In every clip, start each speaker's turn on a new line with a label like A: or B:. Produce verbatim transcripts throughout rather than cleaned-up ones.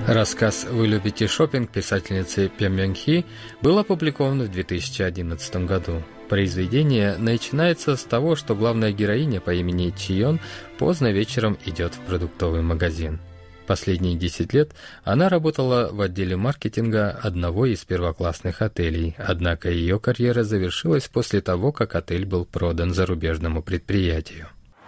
A: Рассказ «Вы любите шопинг» писательницы Пем Мён Хи был опубликован в две тысячи одиннадцатом году. Произведение начинается с того, что главная героиня по имени Чион поздно вечером идет в продуктовый магазин. Последние десять лет она работала в отделе маркетинга одного из первоклассных отелей, однако ее карьера завершилась после того, как отель был продан зарубежному предприятию.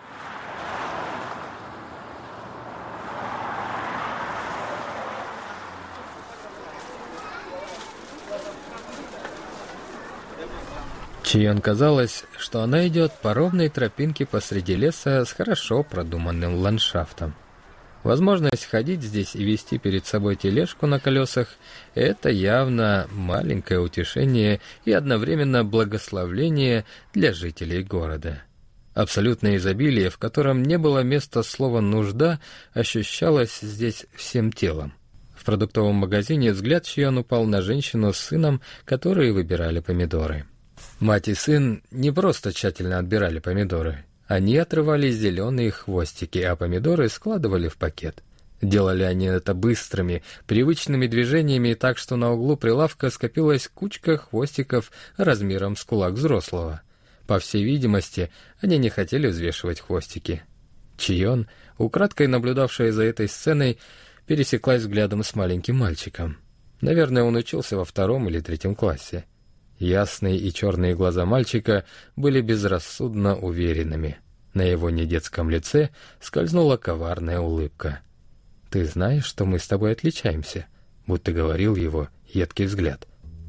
A: Чион казалось, что она идет по ровной тропинке посреди леса с хорошо продуманным ландшафтом. Возможность ходить здесь и вести перед собой тележку на колесах – это явно маленькое утешение и одновременно благословление для жителей города. Абсолютное изобилие, в котором не было места слова «нужда», ощущалось здесь всем телом. В продуктовом магазине взгляд Чион упал на женщину с сыном, которые выбирали помидоры. Мать и сын не просто тщательно отбирали помидоры. Они отрывали зеленые хвостики, а помидоры складывали в пакет. Делали они это быстрыми, привычными движениями, так что на углу прилавка скопилась кучка хвостиков размером с кулак взрослого. По всей видимости, они не хотели взвешивать хвостики. Чион, украдкой наблюдавшая за этой сценой, пересеклась взглядом с маленьким мальчиком. Наверное, он учился во втором или третьем классе. Ясные и черные глаза мальчика были безрассудно уверенными. На его недетском лице скользнула коварная улыбка. «Ты знаешь, что мы с тобой отличаемся?» — будто говорил его едкий взгляд.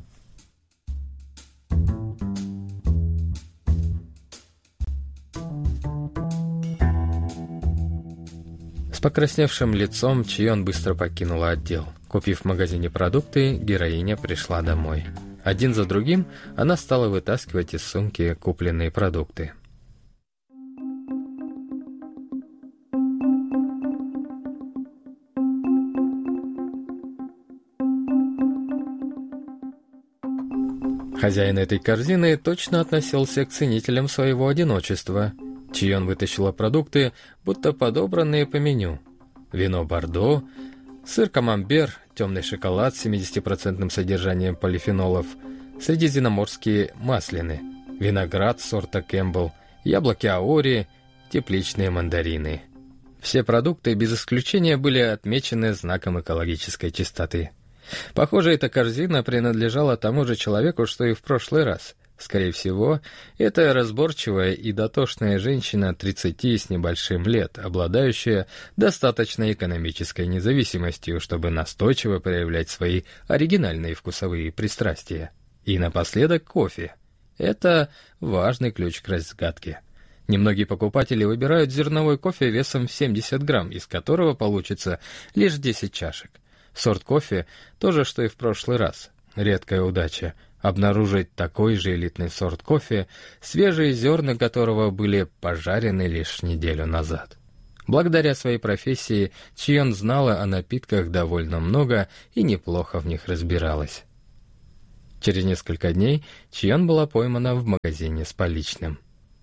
A: С покрасневшим лицом Чион быстро покинула отдел. Купив в магазине продукты, героиня пришла домой. Один за другим она стала вытаскивать из сумки купленные продукты. Хозяин этой корзины точно относился к ценителям своего одиночества. Чион вытащила продукты, будто подобранные по меню. Вино Бордо, сыр камамбер, темный шоколад с семидесятипроцентным содержанием полифенолов, средиземноморские маслины, виноград сорта Кэмпбелл, яблоки Аори, тепличные мандарины. Все продукты без исключения были отмечены знаком экологической чистоты. Похоже, эта корзина принадлежала тому же человеку, что и в прошлый раз. Скорее всего, это разборчивая и дотошная женщина тридцати с небольшим лет, обладающая достаточной экономической независимостью, чтобы настойчиво проявлять свои оригинальные вкусовые пристрастия. И напоследок кофе. Это важный ключ к разгадке. Немногие покупатели выбирают зерновой кофе весом в семьдесят грамм, из которого получится лишь десять чашек. Сорт кофе – то же, что и в прошлый раз. Редкая удача – обнаружить такой же элитный сорт кофе, свежие зерна которого были пожарены лишь неделю назад. Благодаря своей профессии Чион знала о напитках довольно много и неплохо в них разбиралась. Через несколько дней Чион была поймана в магазине с поличным.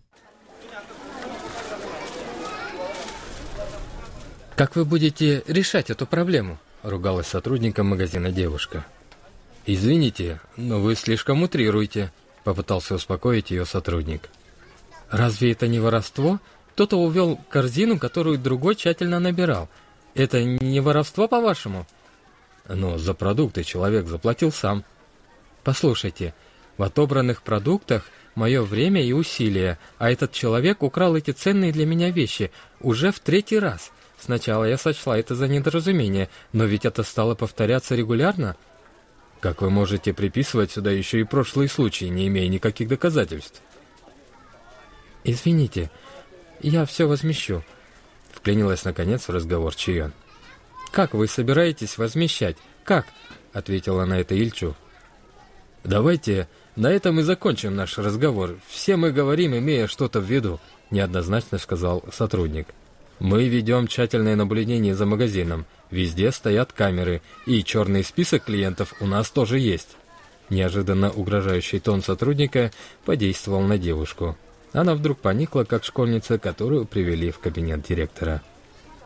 A: «Как вы будете решать эту проблему?» — ругалась сотрудником магазина девушка. «Извините, но вы слишком утрируете», — попытался успокоить ее сотрудник. «Разве это не воровство? Кто-то увел корзину, которую другой тщательно набирал. Это не воровство, по-вашему?» «Но за продукты человек заплатил сам». «Послушайте, в отобранных продуктах мое время и усилия, а этот человек украл эти ценные для меня вещи уже в третий раз. Сначала я сочла это за недоразумение, но ведь это стало повторяться регулярно». «Как вы можете приписывать сюда еще и прошлые случаи, не имея никаких доказательств?» «Извините, я все возмещу», — вклинилась наконец в разговор Чион. «Как вы собираетесь возмещать? Как?» — ответила на это Ильчу. «Давайте на этом и закончим наш разговор. Все мы говорим, имея что-то в виду», — неоднозначно сказал сотрудник. «Мы ведем тщательное наблюдение за магазином. Везде стоят камеры, и черный список клиентов у нас тоже есть». Неожиданно угрожающий тон сотрудника подействовал на девушку. Она вдруг поникла, как школьница, которую привели в кабинет директора.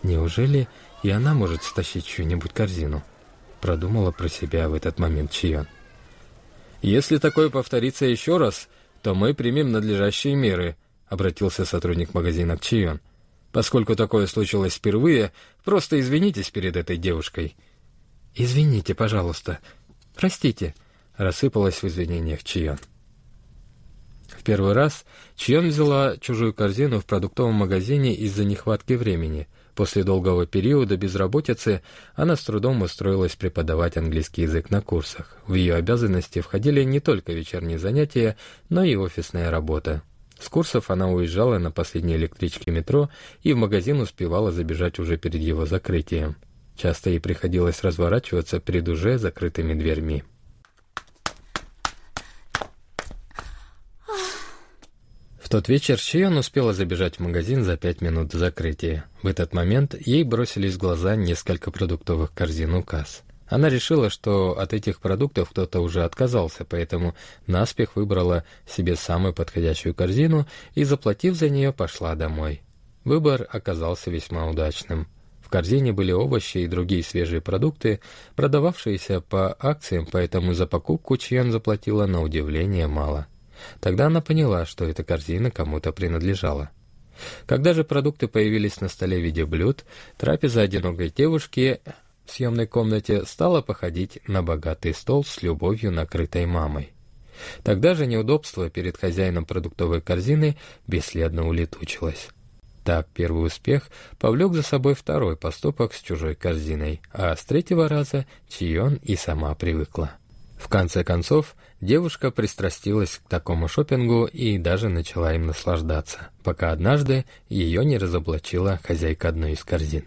A: Неужели и она может стащить чью-нибудь корзину? Продумала про себя в этот момент Чион. Если такое повторится еще раз, то мы примем надлежащие меры, обратился сотрудник магазина к Чион. Поскольку такое случилось впервые, просто извинитесь перед этой девушкой. Извините, пожалуйста. Простите, рассыпалась в извинениях Чион. В первый раз Чион взяла чужую корзину в продуктовом магазине из-за нехватки времени. После долгого периода безработицы она с трудом устроилась преподавать английский язык на курсах. В ее обязанности входили не только вечерние занятия, но и офисная работа. С курсов она уезжала на последней электричке метро и в магазин успевала забежать уже перед его закрытием. Часто ей приходилось разворачиваться перед уже закрытыми дверьми. В тот вечер Чион успела забежать в магазин за пять минут до закрытия. В этот момент ей бросились в глаза несколько продуктовых корзин у касс. Она решила, что от этих продуктов кто-то уже отказался, поэтому наспех выбрала себе самую подходящую корзину и, заплатив за нее, пошла домой. Выбор оказался весьма удачным. В корзине были овощи и другие свежие продукты, продававшиеся по акциям, поэтому за покупку Чион заплатила на удивление мало. Тогда она поняла, что эта корзина кому-то принадлежала. Когда же продукты появились на столе в виде блюд, трапеза одинокой девушки в съемной комнате стала походить на богатый стол с любовью накрытой мамой. Тогда же неудобство перед хозяином продуктовой корзины бесследно улетучилось. Так первый успех повлек за собой второй поступок с чужой корзиной, а с третьего раза Чион и сама привыкла. В конце концов, девушка пристрастилась к такому шопингу и даже начала им наслаждаться, пока однажды ее не разоблачила хозяйка одной из корзин.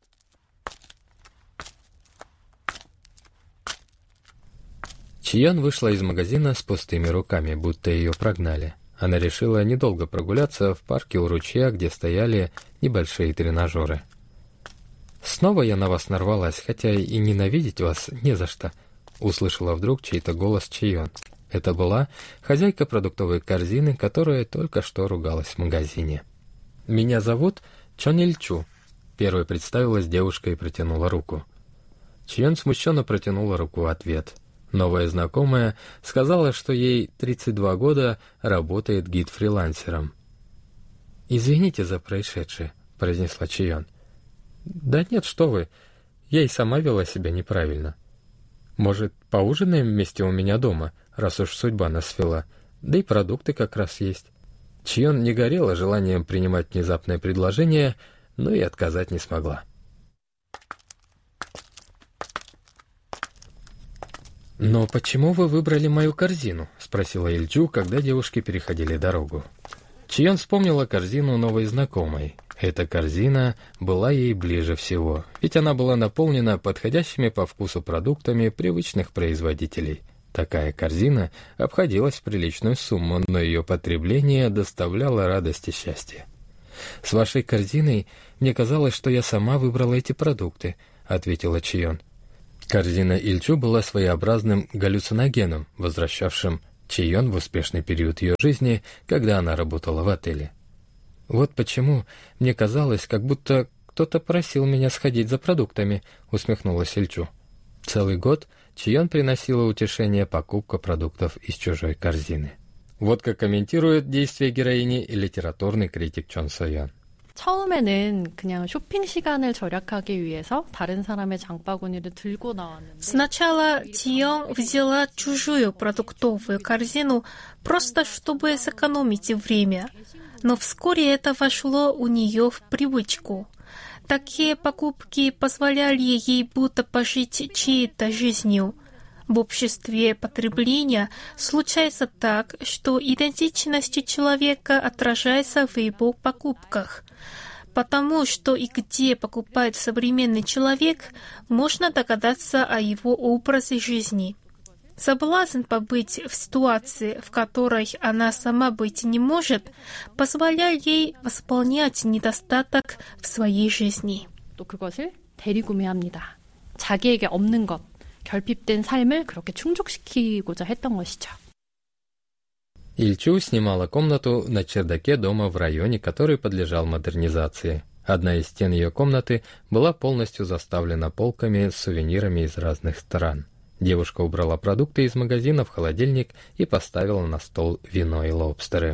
A: Чион вышла из магазина с пустыми руками, будто ее прогнали. Она решила недолго прогуляться в парке у ручья, где стояли небольшие тренажеры. «Снова я на вас нарвалась, хотя и ненавидеть вас не за что», — услышала вдруг чей-то голос Чион. Это была хозяйка продуктовой корзины, которая только что ругалась в магазине. «Меня зовут Чон Ильчу», — первой представилась девушка и протянула руку. Чион смущенно протянула руку в ответ. Новая знакомая сказала, что ей тридцать два года, работает гид-фрилансером. «Извините за происшедшее», — произнесла Чион. «Да нет, что вы, я и сама вела себя неправильно. Может, поужинаем вместе у меня дома, раз уж судьба нас свела, да и продукты как раз есть». Чион не горела желанием принимать внезапное предложение, но и отказать не смогла. «Но почему вы выбрали мою корзину?» — спросила Ильчу, когда девушки переходили дорогу. Чион вспомнила корзину новой знакомой. Эта корзина была ей ближе всего, ведь она была наполнена подходящими по вкусу продуктами привычных производителей. Такая корзина обходилась в приличную сумму, но ее потребление доставляло радость и счастье. «С вашей корзиной мне казалось, что я сама выбрала эти продукты», — ответила Чион. Корзина Ильчу была своеобразным галлюциногеном, возвращавшим Чион в успешный период ее жизни, когда она работала в отеле. «Вот почему мне казалось, как будто кто-то просил меня сходить за продуктами», — усмехнулась Ильчу. Целый год Чион приносила утешение покупка продуктов из чужой корзины. Вот как комментирует действия героини литературный критик Чон Со-연.
B: 처음에는 그냥 쇼핑 시간을 절약하기 위해서 다른 사람의 장바구니를 들고 나왔는데
C: Сначала Чион взяла чужую продуктовую корзину просто чтобы сэкономить время, но вскоре это вошло у нее в привычку. Такие покупки позволяли ей будто пожить чьей-то жизнью. В обществе потребления случается так, что идентичность человека отражается в его покупках. Потому что и где покупает современный человек, можно догадаться о его образе жизни. Соблазн побыть в ситуации, в которой она сама быть не может, позволяет ей восполнять недостаток в своей жизни.
B: 또 그것을 대리구매합니다. 자기에게 없는 것, 결핍된 삶을 그렇게 충족시키고자 했던 것이죠.
A: Ильчу снимала комнату на чердаке дома в районе, который подлежал модернизации. Одна из стен ее комнаты была полностью заставлена полками с сувенирами из разных стран. Девушка убрала продукты из магазина в холодильник и поставила на стол вино и лобстеры.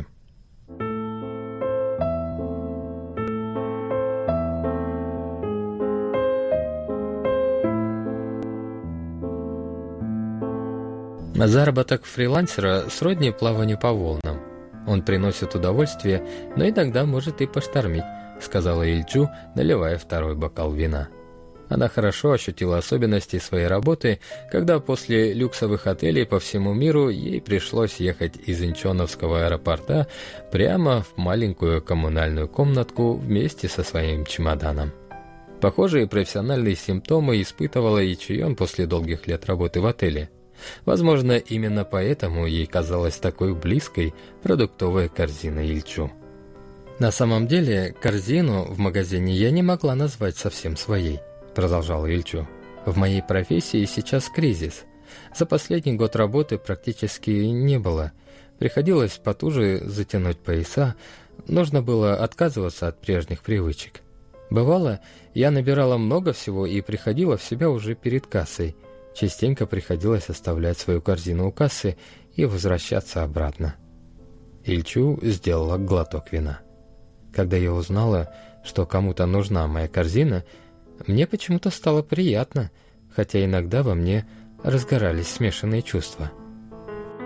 A: Заработок фрилансера сродни плаванию по волнам. Он приносит удовольствие, но иногда может и поштормить, сказала Ильчу, наливая второй бокал вина. Она хорошо ощутила особенности своей работы, когда после люксовых отелей по всему миру ей пришлось ехать из Инчоновского аэропорта прямо в маленькую коммунальную комнатку вместе со своим чемоданом. Похожие профессиональные симптомы испытывала и Чион после долгих лет работы в отеле. Возможно, именно поэтому ей казалась такой близкой продуктовая корзина Ильчу. «На самом деле, корзину в магазине я не могла назвать совсем своей», — продолжала Ильчу. «В моей профессии сейчас кризис. За последний год работы практически не было. Приходилось потуже затянуть пояса, нужно было отказываться от прежних привычек. Бывало, я набирала много всего и приходила в себя уже перед кассой. Частенько приходилось оставлять свою корзину у кассы и возвращаться обратно». Ильчу сделала глоток вина. «Когда я узнала, что кому-то нужна моя корзина, мне почему-то стало приятно, хотя иногда во мне разгорались смешанные чувства.